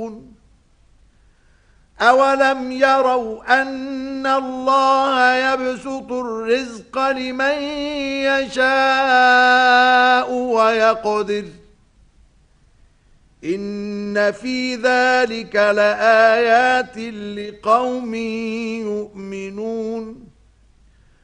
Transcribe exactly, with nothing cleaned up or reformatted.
أَوَلَمْ يَرَوْا أَنَّ اللَّهَ يَبْسُطُ الرِّزْقَ لِمَن يَشَاءُ وَيَقْدِرُ إِنَّ فِي ذَلِكَ لَآيَاتٍ لِقَوْمٍ يُؤْمِنُونَ